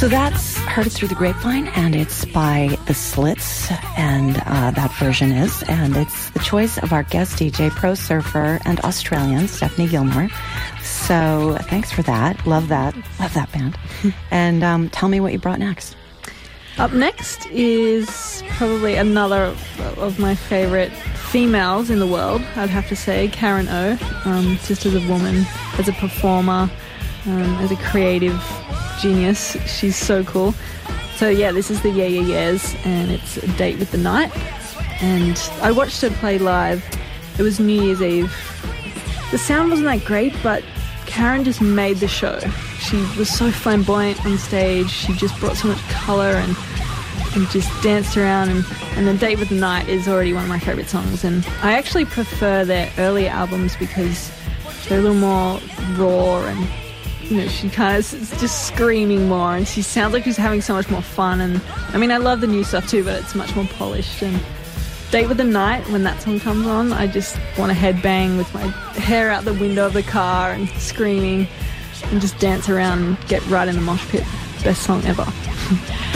So that's Heard It Through the Grapevine, and it's by The Slits, and that version is, and it's the choice of our guest DJ, pro surfer, and Australian, Stephanie Gilmore. So thanks for that. Love that band. And tell me what you brought next. Up next is probably another of my favourite females in the world, I'd have to say, Karen O. Just as a woman, as a performer, as a creative genius. She's so cool. So yeah, this is the Yeah Yeah Yeahs, and it's A Date with the Night. And I watched her play live. It was New Year's Eve. The sound wasn't that great, but Karen just made the show. She was so flamboyant on stage. She just brought so much colour and just danced around. And The Date with the Night is already one of my favourite songs. And I actually prefer their earlier albums because they're a little more raw, and she kind of is just screaming more, and she sounds like she's having so much more fun. And I mean, I love the new stuff too, but it's much more polished. And Date with the Night, when that song comes on, I just want to headbang with my hair out the window of the car and screaming and just dance around and get right in the mosh pit. Best song ever.